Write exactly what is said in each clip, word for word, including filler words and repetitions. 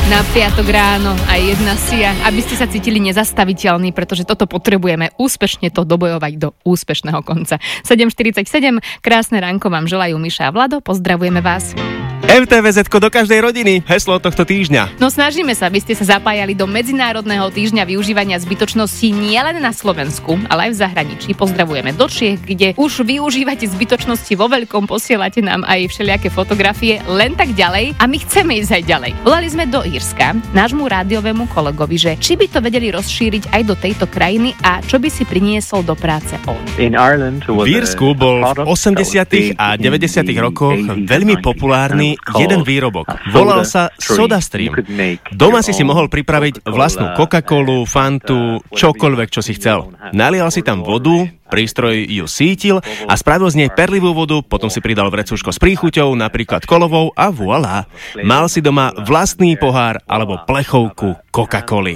Na piatok ráno a jedna sia, aby ste sa cítili nezastaviteľní, pretože toto potrebujeme úspešne to dobojovať do úspešného konca. sedem štyridsaťsedem, krásne ránko vám želajú Miša a Vlado, pozdravujeme vás. em té vé zetko do každej rodiny, heslo tohto týždňa. No snažíme sa, aby ste sa zapájali do Medzinárodného týždňa využívania zbytočností nielen na Slovensku, ale aj v zahraničí. Pozdravujeme do Čiech, kde už využívate zbytočnosti vo veľkom, posielate nám aj všelijaké fotografie, len tak ďalej a my chceme ísť aj ďalej. Volali sme do Írska nášmu rádiovému kolegovi, že či by to vedeli rozšíriť aj do tejto krajiny a čo by si priniesol do práce on. V Írsku bol v osemdesiatych a deväťdesiatych rokoch veľmi populárny jeden výrobok. Volal sa SodaStream. Doma si si mohol pripraviť vlastnú Coca-Colu, Fantu, čokoľvek, čo si chcel. Nalial si tam vodu, prístroj ju sítil a spravil z nej perlivú vodu, potom si pridal vrecúško s príchuťou, napríklad kolovou a voilà. Mal si doma vlastný pohár alebo plechovku Coca-Coly.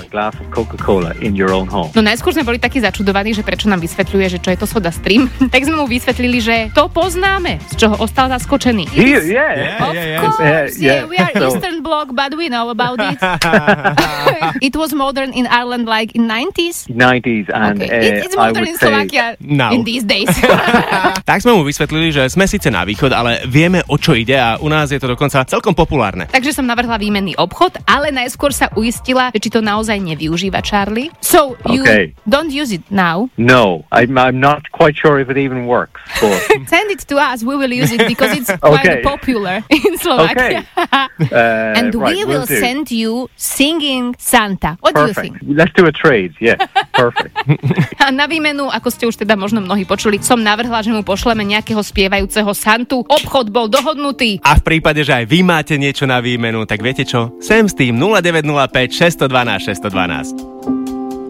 No najskôr sme boli takí začudovaní, že prečo nám vysvetľuje, že čo je to SodaStream. Tak sme mu vysvetlili, že to poznáme, z čoho ostal zaskočený. Yeah, yeah. Of course, yeah, we are Eastern Bloc, but we know about it. It was modern in Ireland like in nineties? nineties and okay. uh, it, it's modern in Slovakia now. In these days. Tak sme mu vysvetlili, že sme síce na východ, ale vieme, o čo ide a u nás je to dokonca celkom populárne. Takže som navrhla výmenný obchod, ale najskôr sa uistila, že či to naozaj nevyužíva Charlie. So, you okay. don't use it now? No, I'm, I'm not quite sure if it even works. But... Send it to us, we will use it because it's quite okay. popular in Slovakia. Okay. uh, And right, we will we'll send you singing Santa. What perfect. do you think? Let's do a trade, yeah. Perfect. A na výmenu, ako ste už teda možno mnohí počuli, som navrhla, že mu pošleme nejakého spievajúceho Santu. Obchod bol dohodnutý. A v prípade, že aj vy máte niečo na výmenu, tak viete čo? Sem s tým nula deväť nula päť šesť jedna dva šesť jedna dva.